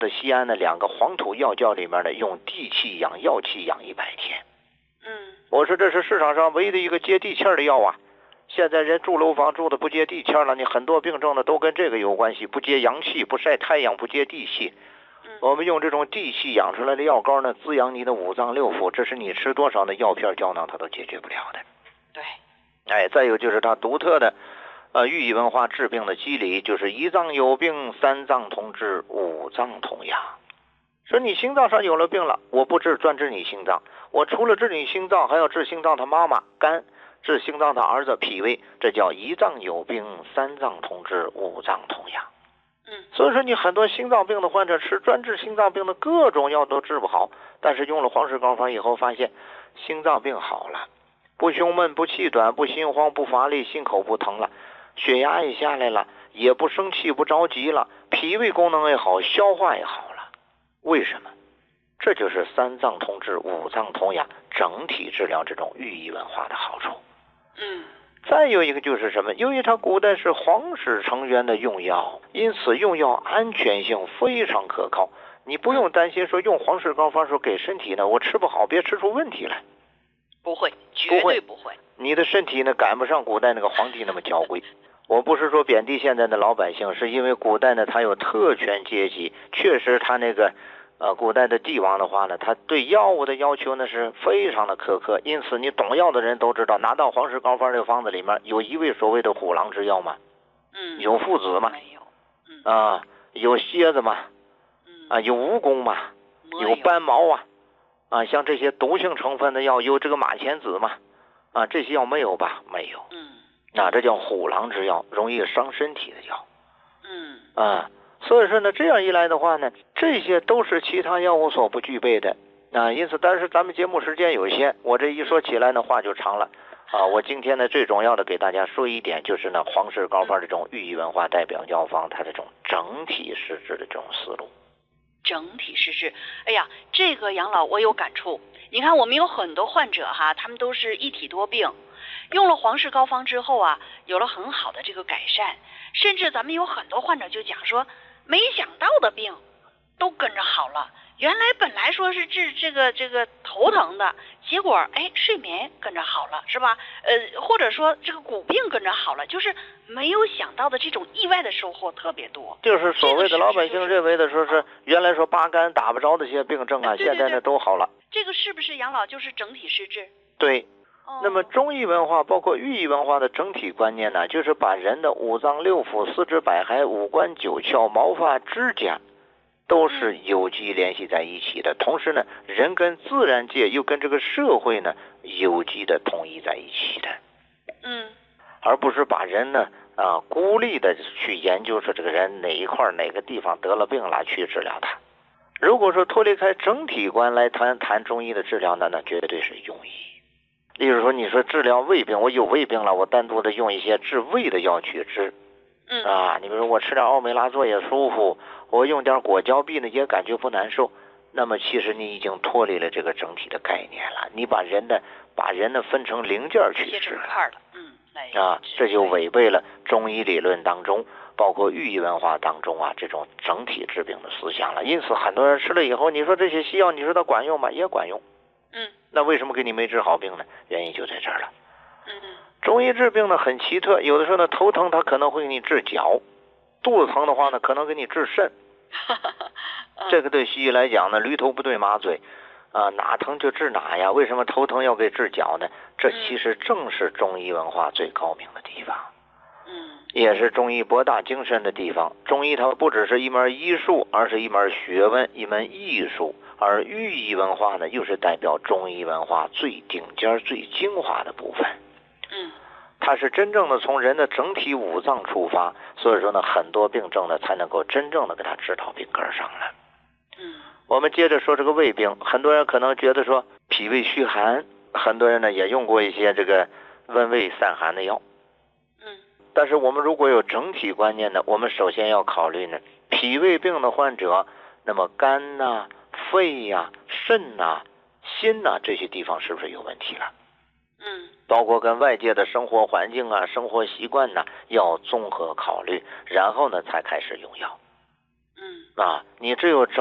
西安的2个黄土药窖里面呢，用地气养药气养100天。我说这是市场上唯一的一个接地气的药啊。现在人住楼房住的不接地气了，你很多病症呢都跟这个有关系，不接阳气，不晒太阳，不接地气。我们用这种地气养出来的药膏呢，滋养你的5脏6腑，这是你吃多少的药片胶囊它都解决不了的。 对。 再有就是它独特的寓意文化治病的机理，就是1脏有病3脏同治5脏同养。说你心脏上有了病了，我不治专治你心脏，我除了治你心脏，还要治心脏他妈妈肝，治心脏他儿子脾胃，这叫1脏有病3脏同治5脏同养。所以说你很多心脏病的患者吃专治心脏病的各种药都治不好，但是用了黄氏膏方以后发现心脏病好了，不胸闷不气短不心慌不乏力，心口不疼了，血压也下来了，也不生气不着急了，脾胃功能也好，消化也好了。为什么？这就是3脏同治5脏同养，整体治疗这种寓意文化的好处。再有一个就是什么？由于它古代是皇室成员的用药，因此用药安全性非常可靠。你不用担心说用黄氏膏方说给身体呢，我吃不好，别吃出问题来。 不会，绝对不会。 你的身体呢，赶不上古代那个皇帝那么娇贵。我不是说贬低现在的老百姓，是因为古代呢，他有特权阶级，确实他那个古代的帝王的话呢，他对药物的要求呢是非常的苛刻，因此你懂药的人都知道，拿到黄氏膏方这个方子里面有一味所谓的虎狼之药吗？有附子吗？ 没有。 有蝎子吗？有蜈蚣吗？有斑毛啊？像这些毒性成分的药，有这个马钱子吗？这些药没有吧？没有。这叫虎狼之药，容易伤身体的药。所以说呢，这样一来的话呢，这些都是其他药物所不具备的。因此，但是咱们节目时间有限，我这一说起来呢，话就长了。我今天呢最重要的给大家说一点，就是呢黄氏膏方这种寓意文化代表药方，它这种整体施治的这种思路。 整体施治，哎呀，这个杨老我有感触。你看我们有很多患者哈，他们都是一体多病，用了黄氏膏方之后啊，有了很好的这个改善，甚至咱们有很多患者就讲说，没想到的病都跟着好了。原来本来说是治这个头疼的，结果睡眠跟着好了，是吧？或者说这个骨病跟着好了，就是没有想到的这种意外的收获特别多。 就是所谓的老百姓认为的说是原来说八竿打不着的这些病症现在呢都好了。 这个是不是杨老就是整体施治？ 对。那么中医文化包括寓意文化的整体观念呢，就是把人的5脏6腑、四肢百骸、五官九窍、毛发指甲都是有机联系在一起的，同时呢，人跟自然界又跟这个社会呢有机的统一在一起的。而不是把人呢孤立的去研究说这个人哪一块哪个地方得了病了去治疗他。如果说脱离开整体观来谈中医的治疗呢，那绝对是庸医。例如说你说治疗胃病，我有胃病了，我单独的用一些治胃的药去治。你比如说我吃点奥美拉唑也舒服，我用点果胶碧呢也感觉不难受，那么其实你已经脱离了这个整体的概念了，你把人呢分成零件去治了。这就违背了中医理论当中包括寓意文化当中这种整体治病的思想了。因此很多人吃了以后，你说这些西药你说它管用吗？也管用。那为什么给你没治好病呢？原因就在这儿了。中医治病呢很奇特，有的时候呢头疼它可能会给你治脚，肚子疼的话呢可能给你治肾。这个对西医来讲呢，驴头不对马嘴哪疼就治哪呀？为什么头疼要给治脚呢？这其实正是中医文化最高明的地方。也是中医博大精深的地方。中医它不只是一门医术，而是一门学问，一门艺术。而寓意文化呢，又是代表中医文化最顶尖最精华的部分。它是真正的从人的整体5脏出发，所以说呢很多病症呢才能够真正的给它治到病根上了。我们接着说这个胃病，很多人可能觉得说脾胃虚寒，很多人呢也用过一些这个温胃散寒的药。但是我们如果有整体观念呢，我们首先要考虑呢，脾胃病的患者，那么肝肺肾心这些地方是不是有问题了？包括跟外界的生活环境生活习惯要综合考虑，然后呢才开始用药。 啊，你只有